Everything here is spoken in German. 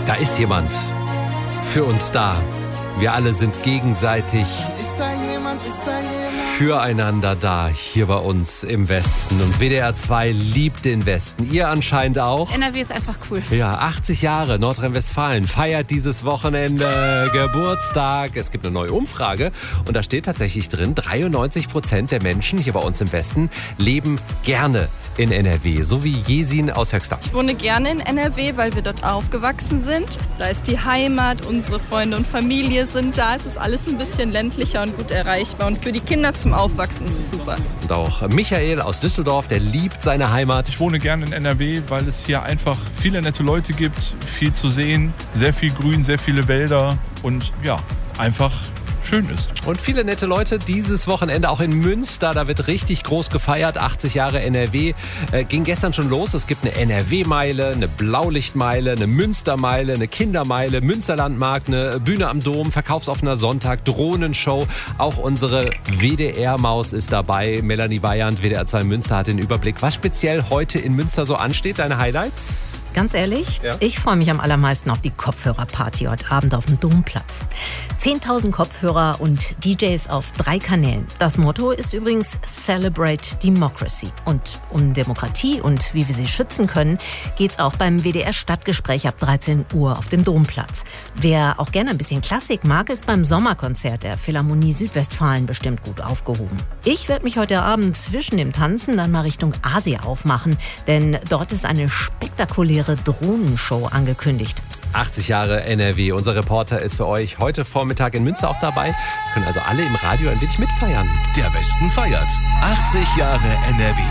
Da ist jemand für uns da. Wir alle sind gegenseitig füreinander da, hier bei uns im Westen. Und WDR 2 liebt den Westen. Ihr anscheinend auch. NRW ist einfach cool. Ja, 80 Jahre Nordrhein-Westfalen feiert dieses Wochenende Geburtstag. Es gibt eine neue Umfrage und da steht tatsächlich drin, 93% der Menschen hier bei uns im Westen leben gerne in NRW. So wie Jesin aus Höxter. Ich wohne gerne in NRW, weil wir dort aufgewachsen sind. Da ist die Heimat, unsere Freunde und Familie sind da. Es ist alles ein bisschen ländlicher und gut erreichbar. Und für die Kinder zum Aufwachsen ist es super. Und auch Michael aus Düsseldorf, der liebt seine Heimat. Ich wohne gerne in NRW, weil es hier einfach viele nette Leute gibt, viel zu sehen, sehr viel Grün, sehr viele Wälder und ja, einfach schön ist. Und viele nette Leute dieses Wochenende auch in Münster. Da wird richtig groß gefeiert. 80 Jahre NRW. Ging gestern schon los. Es gibt eine NRW-Meile, eine Blaulichtmeile, eine Münstermeile, eine Kindermeile, Münsterlandmarkt, eine Bühne am Dom, verkaufsoffener Sonntag, Drohnenshow. Auch unsere WDR-Maus ist dabei. Melanie Weyand, WDR 2 Münster, hat den Überblick, was speziell heute in Münster so ansteht. Deine Highlights? Ganz ehrlich, Ja. Ich freue mich am allermeisten auf die Kopfhörerparty heute Abend auf dem Domplatz. 10.000 Kopfhörer und DJs auf 3 Kanälen. Das Motto ist übrigens Celebrate Democracy. Und um Demokratie und wie wir sie schützen können, geht's auch beim WDR-Stadtgespräch ab 13 Uhr auf dem Domplatz. Wer auch gerne ein bisschen Klassik mag, ist beim Sommerkonzert der Philharmonie Südwestfalen bestimmt gut aufgehoben. Ich werde mich heute Abend zwischen dem Tanzen dann mal Richtung Asia aufmachen, denn dort ist eine spektakuläre Drohnenshow angekündigt. 80 Jahre NRW. Unser Reporter ist für euch heute Vormittag in Münster auch dabei. Können also alle im Radio ein wenig mitfeiern. Der Westen feiert 80 Jahre NRW.